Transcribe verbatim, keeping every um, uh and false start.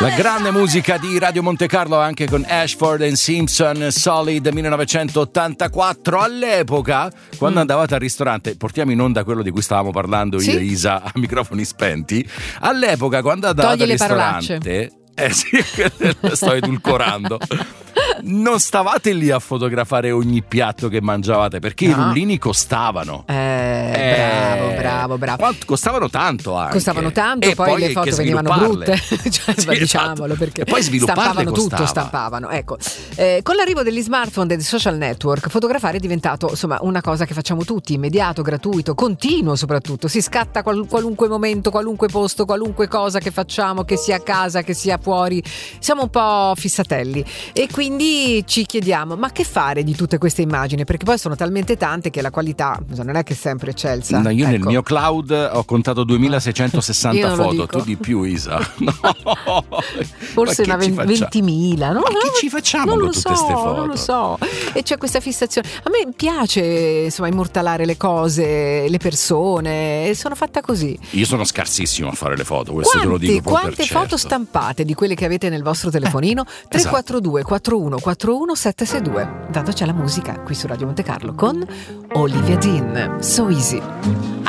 La grande musica di Radio Monte Carlo anche con Ashford and Simpson, Solid millenovecentottantaquattro. All'epoca, quando mm. andavate al ristorante, portiamo in onda quello di cui stavamo parlando io sì? e Isa a microfoni spenti. All'epoca, quando andavate Togli al le ristorante, parolacce. Eh sì, sto edulcorando. Non stavate lì a fotografare ogni piatto che mangiavate, perché no. i rullini costavano. Eh, eh, bravo, bravo, bravo. Quanto, costavano tanto anche. Costavano tanto, e poi, poi le foto venivano brutte. cioè, sì, diciamolo, esatto. perché e poi stampavano costava. tutto, stampavano. Ecco, eh, con l'arrivo degli smartphone e dei social network, fotografare è diventato insomma una cosa che facciamo tutti, immediato, gratuito, continuo soprattutto. Si scatta qual- qualunque momento, qualunque posto, qualunque cosa che facciamo, che sia a casa, che sia fuori. Siamo un po' fissatelli e quindi ci chiediamo ma che fare di tutte queste immagini, perché poi sono talmente tante che la qualità non è che è sempre eccelsa. No, io ecco. nel mio cloud ho contato duemilaseicentosessanta foto, tu di più Isa. No. Forse una ventimila, no? Ma che ci facciamo non con lo tutte so, queste foto? Non lo so. E c'è questa fissazione. A me piace insomma immortalare le cose, le persone, e sono fatta così. Io sono scarsissimo a fare le foto, questo quanti, te lo dico proprio quante per foto certo. stampate di quelle che avete nel vostro telefonino? Eh, tre quattro due quattro uno quattro uno sette sei due. Tanto c'è la musica qui su Radio Monte Carlo con Olivia Dean, So Easy.